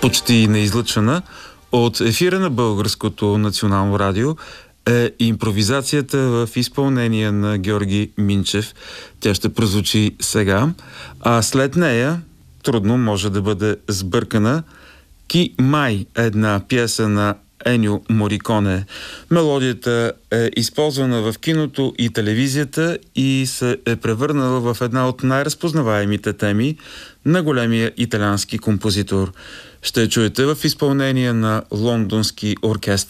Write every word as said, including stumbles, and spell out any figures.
почти неизлъчвана от ефира на Българското национално радио, е импровизацията в изпълнение на Георги Минчев. Тя ще прозвучи сега, а след нея трудно може да бъде сбъркана Ки Май, една пиеса на Енио Мориконе. Мелодията е използвана в киното и телевизията и се е превърнала в една от най-разпознаваемите теми на големия италиански композитор. Ще чуете в изпълнение на лондонски оркестър